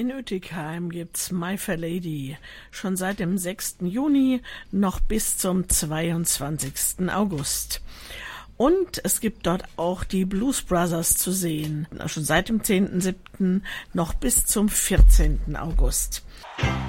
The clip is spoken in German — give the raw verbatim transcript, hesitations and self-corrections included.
In Ütikheim gibt's My Fair Lady schon seit dem sechsten Juni noch bis zum zweiundzwanzigsten August. Und es gibt dort auch die Blues Brothers zu sehen, schon seit dem zehnten siebten noch bis zum vierzehnten August.